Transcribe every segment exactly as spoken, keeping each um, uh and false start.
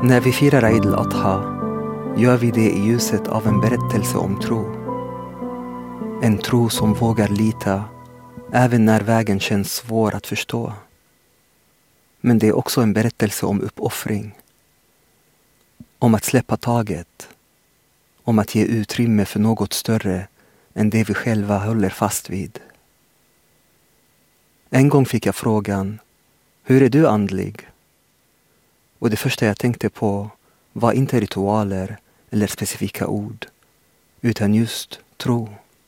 När vi firar Eid al-Adha gör vi det i ljuset av en berättelse om tro. En tro som vågar lita även när vägen känns svår att förstå. Men det är också en berättelse om uppoffring. Om att släppa taget. Om att ge utrymme för något större än det vi själva håller fast vid. En gång fick jag frågan: hur är du andlig? Och det första jag tänkte på var inte ritualer eller specifika ord, utan just tro.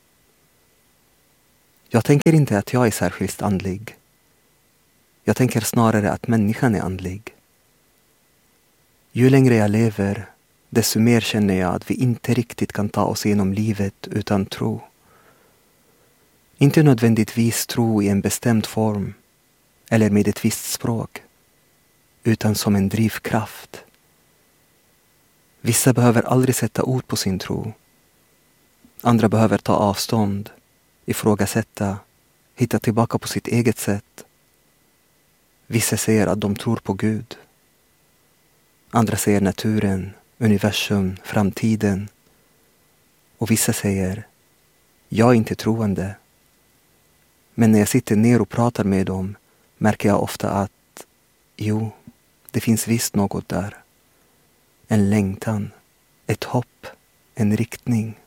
Jag tänker inte att jag är särskilt andlig. Jag tänker snarare att människan är andlig. Ju längre jag lever, desto mer känner jag att vi inte riktigt kan ta oss igenom livet utan tro. Inte nödvändigtvis tro i en bestämd form eller med ett visst språk, utan som en drivkraft. Vissa behöver aldrig sätta ord på sin tro. Andra behöver ta avstånd, ifrågasätta, hitta tillbaka på sitt eget sätt. Vissa säger att de tror på Gud. Andra säger naturen, universum, framtiden. Och vissa säger: jag är inte troende. Men när jag sitter ner och pratar med dem märker jag ofta att jo, det finns visst något där. En längtan, ett hopp, en riktning.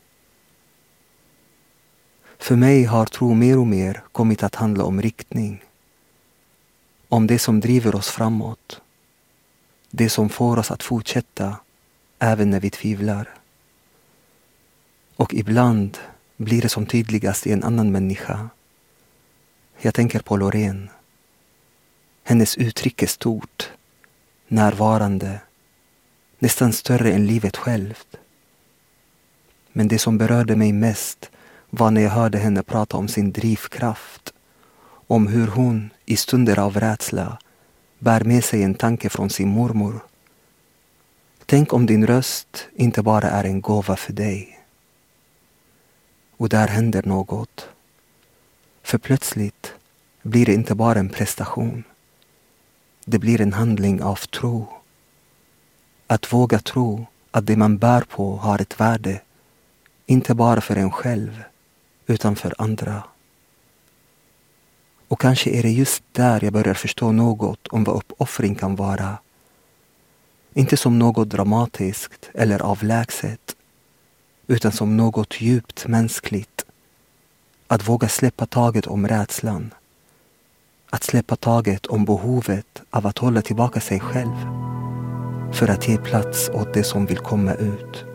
För mig har tro mer och mer kommit att handla om riktning. Om det som driver oss framåt. Det som får oss att fortsätta även när vi tvivlar. Och ibland blir det som tydligast i en annan människa. Jag tänker på Loreen. Hennes uttryck är stort, närvarande, nästan större än livet självt. Men det som berörde mig mest var när jag hörde henne prata om sin drivkraft. Om hur hon i stunder av rädsla bär med sig en tanke från sin mormor. Tänk om din röst inte bara är en gåva för dig. Och där händer något. För plötsligt blir det inte bara en prestation. Det blir en handling av tro. Att våga tro att det man bär på har ett värde. Inte bara för en själv, utan för andra. Och kanske är det just där jag börjar förstå något om vad uppoffring kan vara. Inte som något dramatiskt eller avlägset, utan som något djupt mänskligt. Att våga släppa taget om rädslan. Att släppa taget om behovet av att hålla tillbaka sig själv. För att ge plats åt det som vill komma ut.